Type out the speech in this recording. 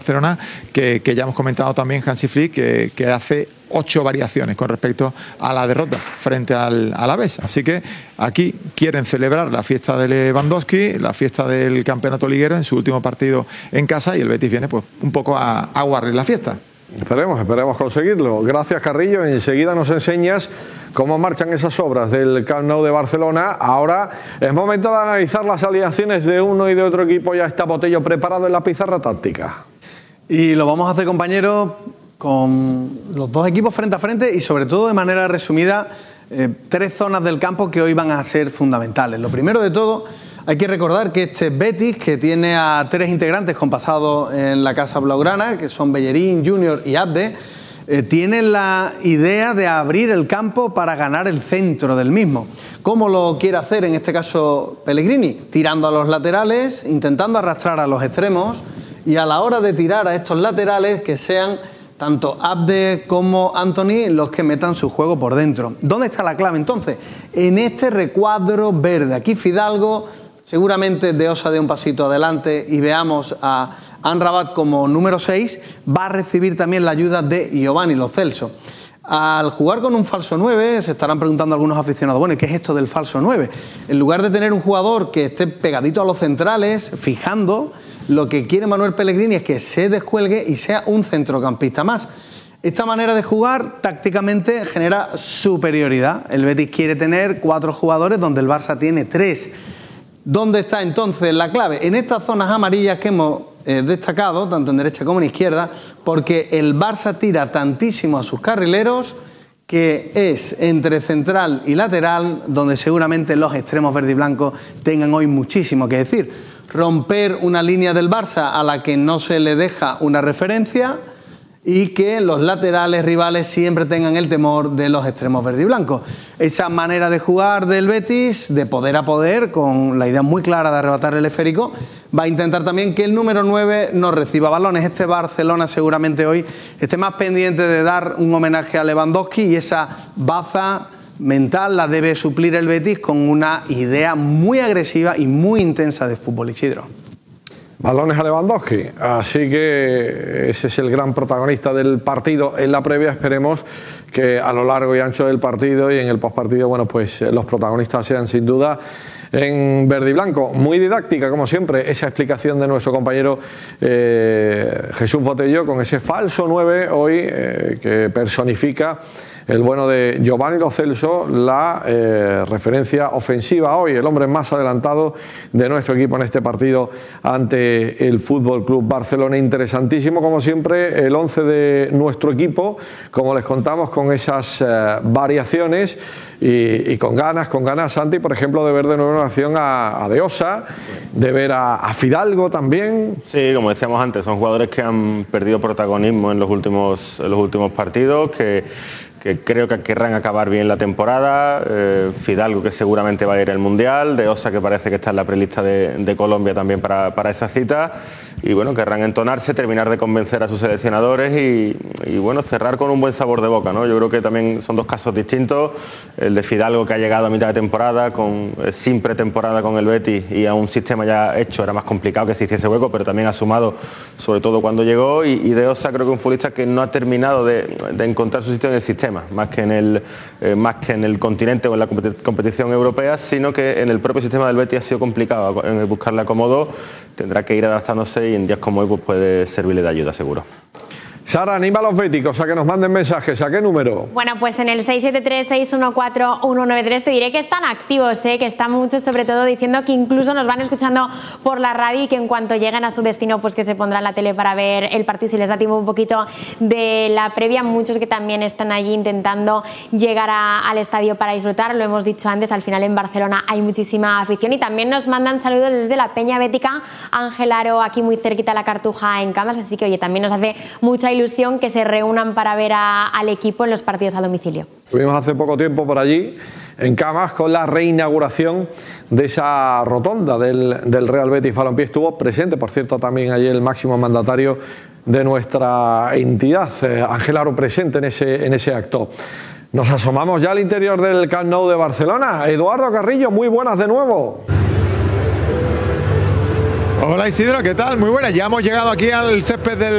Barcelona, que ya hemos comentado también Hansi Flick, que hace 8 variaciones con respecto a la derrota frente al Alavés. Así que aquí quieren celebrar la fiesta de Lewandowski, la fiesta del campeonato liguero en su último partido en casa, y el Betis viene pues un poco a aguarle la fiesta. Esperemos conseguirlo. Gracias, Carrillo. Enseguida nos enseñas cómo marchan esas obras del Camp Nou de Barcelona. Ahora es momento de analizar las alineaciones de uno y de otro equipo. Ya está Botello preparado en la pizarra táctica. Y lo vamos a hacer, compañeros, con los dos equipos frente a frente y sobre todo de manera resumida 3 zonas del campo que hoy van a ser fundamentales. Lo primero de todo, hay que recordar que este Betis, que tiene a 3 integrantes con pasado en la Casa Blaugrana, que son Bellerín, Junior y Abde, tiene la idea de abrir el campo para ganar el centro del mismo. ¿Cómo lo quiere hacer en este caso Pellegrini? Tirando a los laterales, intentando arrastrar a los extremos, y a la hora de tirar a estos laterales que sean tanto Abde como Antony los que metan su juego por dentro. ¿Dónde está la clave entonces? En este recuadro verde. Aquí Fidalgo, seguramente De Osa dé un pasito adelante y veamos a Amrabat como número 6, va a recibir también la ayuda de Giovanni Lo Celso. Al jugar con un falso 9, se estarán preguntando algunos aficionados, bueno, ¿qué es esto del falso 9? En lugar de tener un jugador que esté pegadito a los centrales, fijando, lo que quiere Manuel Pellegrini es que se descuelgue y sea un centrocampista más. Esta manera de jugar tácticamente genera superioridad. El Betis quiere tener 4 jugadores donde el Barça tiene 3. ¿Dónde está entonces la clave? En estas zonas amarillas que hemos destacado, tanto en derecha como en izquierda, porque el Barça tira tantísimo a sus carrileros que es entre central y lateral donde seguramente los extremos verde y blanco tengan hoy muchísimo que decir. Romper una línea del Barça a la que no se le deja una referencia y que los laterales rivales siempre tengan el temor de los extremos verde y blanco. Esa manera de jugar del Betis, de poder a poder, con la idea muy clara de arrebatar el esférico, va a intentar también que el número 9 no reciba balones. Este Barcelona seguramente hoy esté más pendiente de dar un homenaje a Lewandowski, y esa baza mental la debe suplir el Betis con una idea muy agresiva y muy intensa de fútbol, Isidro. Balones a Lewandowski, así que ese es el gran protagonista del partido en la previa. Esperemos que a lo largo y ancho del partido y en el postpartido, bueno, pues los protagonistas sean sin duda en verde y blanco. Muy didáctica, como siempre, esa explicación de nuestro compañero Jesús Botello con ese falso 9 hoy que personifica el bueno de Giovanni Lo Celso, la referencia ofensiva hoy, el hombre más adelantado de nuestro equipo en este partido ante el Fútbol Club Barcelona. Interesantísimo, como siempre, el 11 de nuestro equipo, como les contamos, con esas variaciones y con ganas, Santi, por ejemplo, de ver de nuevo una acción a De Osa, de ver a Fidalgo también. Sí, como decíamos antes, son jugadores que han perdido protagonismo en los últimos partidos, que creo que querrán acabar bien la temporada. Fidalgo, que seguramente va a ir al Mundial. De Osa, que parece que está en la prelista de Colombia también para esa cita. Y bueno, querrán entonarse, terminar de convencer a sus seleccionadores y bueno, cerrar con un buen sabor de boca, ¿no? Yo creo que también son 2 casos distintos. El de Fidalgo, que ha llegado a mitad de temporada, sin pretemporada con el Betis y a un sistema ya hecho, era más complicado que se hiciese hueco, pero también ha sumado, sobre todo cuando llegó. Y De Osa, creo que un futbolista que no ha terminado de encontrar su sitio en el sistema, más que en el continente o en la competición europea, sino que en el propio sistema del Betis ha sido complicado en buscarle acomodo. Tendrá que ir adaptándose y en días como hoy pues puede servirle de ayuda, seguro. Sara, anima a los béticos a que nos manden mensajes. ¿A qué número? Bueno, pues en el 673-614-193 te diré que están activos, que están muchos, sobre todo diciendo que incluso nos van escuchando por la radio y que en cuanto lleguen a su destino pues que se pondrán la tele para ver el partido, si les da tiempo un poquito de la previa. Muchos que también están allí intentando llegar al estadio para disfrutar. Lo hemos dicho antes, al final en Barcelona hay muchísima afición y también nos mandan saludos desde la Peña Bética, Ángel Aro, aquí muy cerquita la Cartuja en Camas, así que oye, también nos hace mucha ilusión que se reúnan para ver al equipo en los partidos a domicilio. Estuvimos hace poco tiempo por allí, en Camas, con la reinauguración de esa rotonda del Real Betis Balompié. Estuvo presente, por cierto, también allí el máximo mandatario de nuestra entidad, Ángel Aro, presente en ese acto. Nos asomamos ya al interior del Camp Nou de Barcelona. Eduardo Carrillo, muy buenas de nuevo. Hola Isidro, ¿qué tal? Muy buenas, ya hemos llegado aquí al césped del